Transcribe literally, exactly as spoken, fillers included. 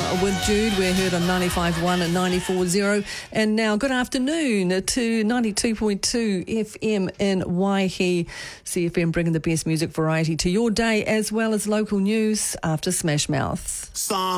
with Jude. We're heard on ninety-five point one and ninety-four point zero. And now, good afternoon to ninety-two point two F M in Waihi. C F M bringing the best music variety to your day as well as local news after Smash Mouth. Some